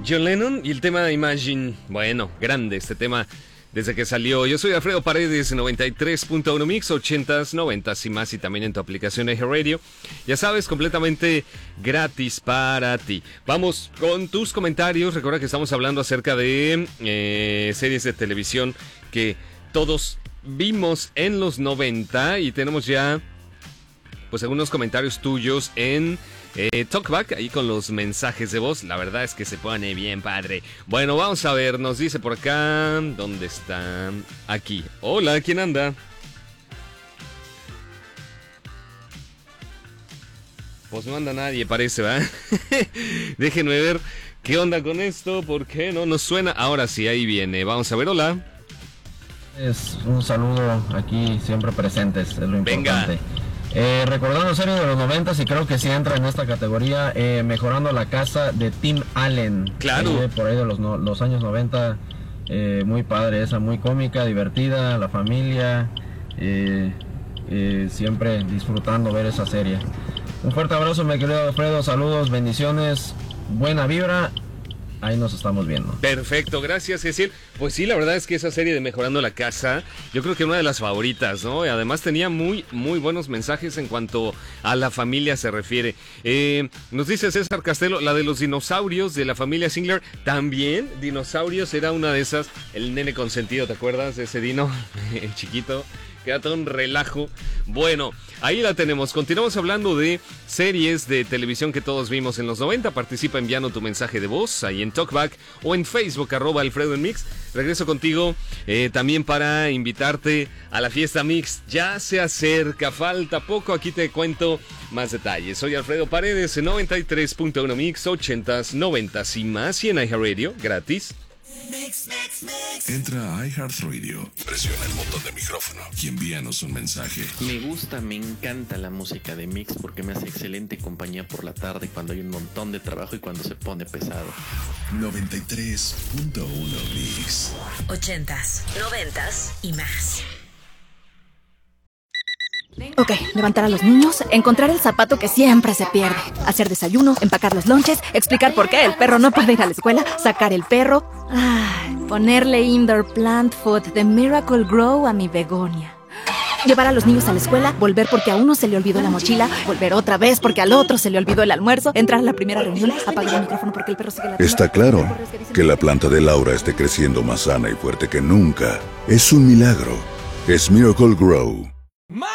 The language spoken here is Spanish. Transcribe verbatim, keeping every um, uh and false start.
John Lennon y el tema de Imagine. Bueno, grande este tema desde que salió. Yo soy Alfredo Paredes, noventa y tres punto uno Mix, ochentas, noventas y más, y también en tu aplicación iHeartRadio. Ya sabes, completamente gratis para ti. Vamos con tus comentarios. Recuerda que estamos hablando acerca de eh, series de televisión que todos vimos en los noventa, y tenemos ya pues algunos comentarios tuyos en eh, Talkback, ahí con los mensajes de voz. La verdad es que se pone bien padre. Bueno, vamos a ver, nos dice por acá, ¿dónde está? Aquí. Hola, ¿quién anda? Pues no anda nadie, parece, ¿verdad? Déjenme ver qué onda con esto, ¿por qué no nos suena? Ahora sí, ahí viene, vamos a ver, hola. Es un saludo aquí, siempre presentes, es lo importante. Venga. Eh, recordando series de los noventas, y creo que sí entra en esta categoría, eh, Mejorando la Casa de Tim Allen. Claro. Eh, por ahí de los, no, los años noventa, eh, muy padre esa, muy cómica, divertida, la familia, eh, eh, siempre disfrutando ver esa serie. Un fuerte abrazo, mi querido Alfredo, saludos, bendiciones, buena vibra. Ahí nos estamos viendo. Perfecto, gracias, Cecil. Pues sí, la verdad es que esa serie de Mejorando la Casa, yo creo que una de las favoritas, ¿no? Y además tenía muy, muy buenos mensajes en cuanto a la familia se refiere. Eh, nos dice César Castelo, la de los dinosaurios de la familia Singler. También, dinosaurios era una de esas. El nene consentido, ¿te acuerdas de ese dino? El chiquito. Queda todo un relajo. Bueno, ahí la tenemos. Continuamos hablando de series de televisión que todos vimos en los noventa. Participa enviando tu mensaje de voz ahí en Talkback o en Facebook, arroba Alfredo en Mix. Regreso contigo eh, también para invitarte a la fiesta Mix. Ya se acerca, falta poco. Aquí te cuento más detalles. Soy Alfredo Paredes en noventa y tres punto uno Mix, ochentas, noventas y más, y en iHeartRadio, gratis. Mix, mix, mix. Entra a iHeartRadio, presiona el botón de micrófono y envíanos un mensaje. Me gusta, me encanta la música de Mix porque me hace excelente compañía por la tarde cuando hay un montón de trabajo y cuando se pone pesado. noventa y tres punto uno Mix. Ochentas, noventas y más. Ok, levantar a los niños, encontrar el zapato que siempre se pierde, hacer desayuno, empacar los lonches, explicar por qué el perro no puede ir a la escuela, sacar el perro, ay, ponerle indoor plant food de Miracle Grow a mi begonia. Llevar a los niños a la escuela, volver porque a uno se le olvidó la mochila, volver otra vez porque al otro se le olvidó el almuerzo, entrar a la primera reunión, apagar el micrófono porque el perro sigue ladrando. Está claro que la planta de Laura esté creciendo más sana y fuerte que nunca. Es un milagro. Es Miracle Grow.